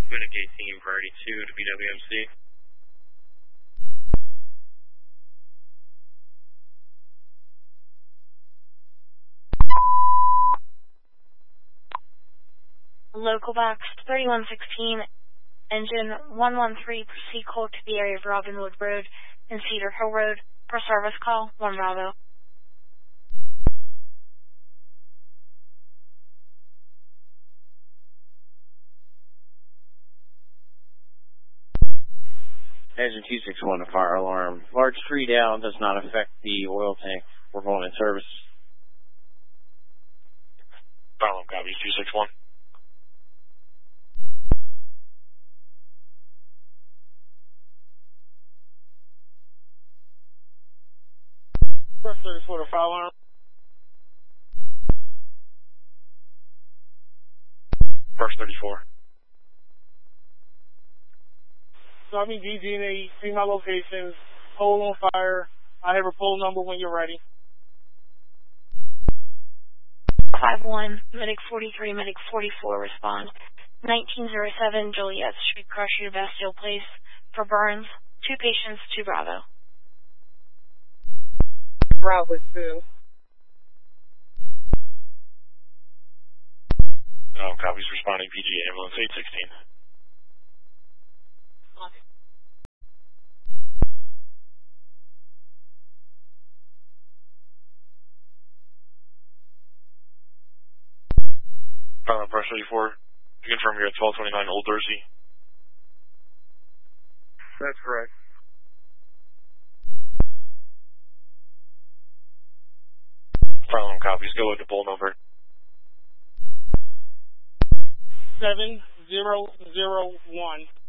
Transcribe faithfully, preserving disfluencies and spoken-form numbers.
Communicate team priority two to B W M C. Local box thirty-one sixteen, engine one one three, proceed cold to the area of Robinwood Road and Cedar Hill Road. For service call, one Bravo. Engine two six one, a fire alarm. Large tree down does not affect the oil tank. We're going in service. Fire alarm copy, two six one. First thirty-four to fire alarm. First thirty-four. So I'm in D G and A, see my locations, pole on fire. I have a pole number when you're ready. five one, Medic forty-three, Medic forty-four, respond. nineteen oh seven, Joliet Street, Crusher, Bastille Place. For burns, two patients, two Bravo. Bravo two. Oh, copies responding P G, ambulance eight sixteen. Fire alarm press thirty-four. To confirm you're at twelve twenty-nine Old Jersey. That's correct. Fire alarm copies, go with the pole number. seven zero zero one.